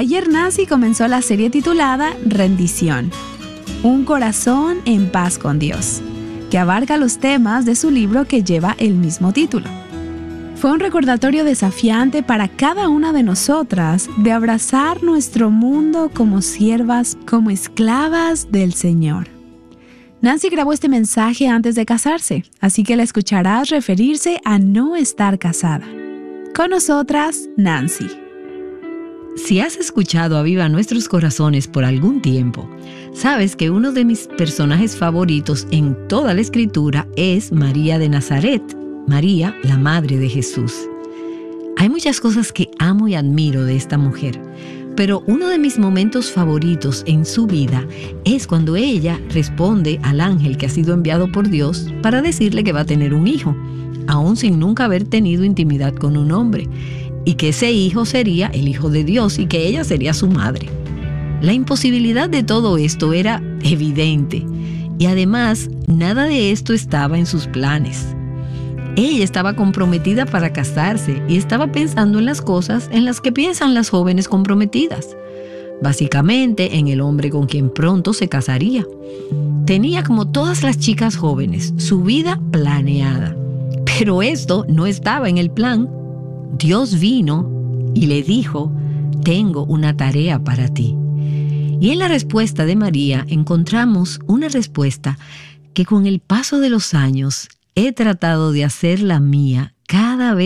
Ayer Nancy comenzó la serie titulada Rendición, un corazón en paz con Dios, que abarca los temas de su libro que lleva el mismo título. Fue un recordatorio desafiante para cada una de nosotras de abrazar nuestro mundo como siervas, como esclavas del Señor. Nancy grabó este mensaje antes de casarse, así que la escucharás referirse a no estar casada. Con nosotras, Nancy. Si has escuchado Aviva Nuestros Corazones por algún tiempo, sabes que uno de mis personajes favoritos en toda la Escritura es María de Nazaret, María, la Madre de Jesús. Hay muchas cosas que amo y admiro de esta mujer, pero uno de mis momentos favoritos en su vida es cuando ella responde al ángel que ha sido enviado por Dios para decirle que va a tener un hijo, aún sin nunca haber tenido intimidad con un hombre, y que ese hijo sería el Hijo de Dios y que ella sería su madre. La imposibilidad de todo esto era evidente, y además nada de esto estaba en sus planes. Ella estaba comprometida para casarse y estaba pensando en las cosas en las que piensan las jóvenes comprometidas. Básicamente en el hombre con quien pronto se casaría. Tenía, como todas las chicas jóvenes, su vida planeada. Pero esto no estaba en el plan. Dios vino y le dijo: tengo una tarea para ti. Y en la respuesta de María encontramos una respuesta que con el paso de los años he tratado de hacer la mía cada vez